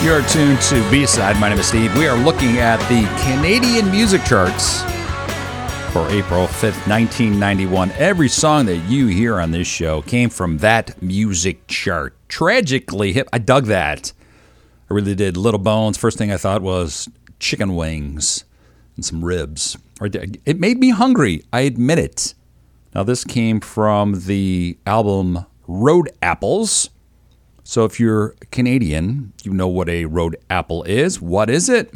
You're tuned to B-Side. My name is Steve. We are looking at the Canadian music charts for April 5th, 1991. Every song that you hear on this show came from that music chart. Tragically hip. I dug that. I really did. Little Bones. First thing I thought was chicken wings and some ribs. It made me hungry. I admit it. Now, this came from the album Road Apples. So if you're Canadian, you know what a road apple is. What is it?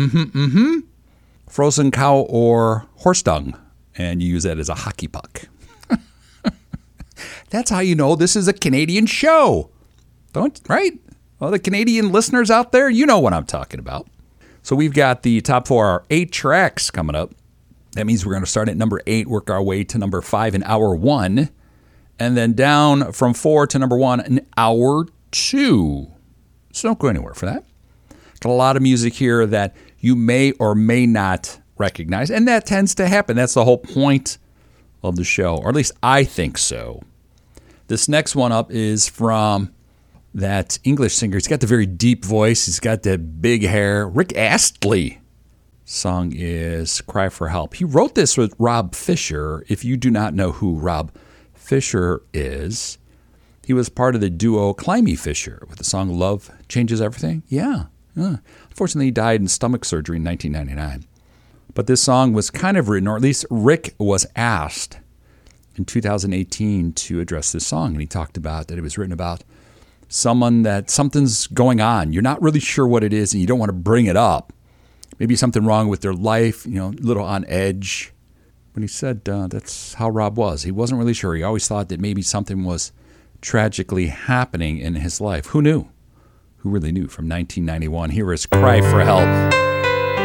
Frozen cow or horse dung. And you use that as a hockey puck. That's how you know this is a Canadian show. Right? Well, the Canadian listeners out there, you know what I'm talking about. So we've got the top 4, 8 tracks coming up. That means we're going to start at number 8, work our way to number 5 in hour 1, and then down from 4 to number 1 in hour 2. So don't go anywhere for that. Got a lot of music here that you may or may not recognize, and that tends to happen. That's the whole point of the show, or at least I think so. This next one up is from that English singer. He's got the very deep voice. He's got that big hair. Rick Astley. Song is Cry for Help. He wrote this with Rob Fisher. If you do not know who Rob Fisher is, he was part of the duo Climby Fisher with the song Love Changes Everything. Yeah. Unfortunately, he died in stomach surgery in 1999. But this song was kind of written, or at least Rick was asked in 2018 to address this song. And he talked about that it was written about something's going on. You're not really sure what it is, and you don't want to bring it up. Maybe something wrong with their life, a little on edge. But he said that's how Rob was. He wasn't really sure. He always thought that maybe something was tragically happening in his life. Who knew? Who really knew? From 1991, here is Cry for Help.